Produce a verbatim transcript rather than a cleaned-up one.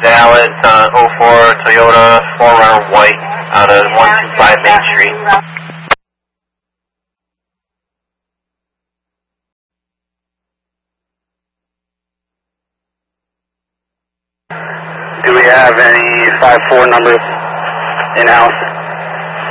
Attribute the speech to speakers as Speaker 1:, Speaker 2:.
Speaker 1: Dallas, uh, oh four Toyota four runner white out of one two five Main Street.
Speaker 2: Do we have any five four numbers in-house?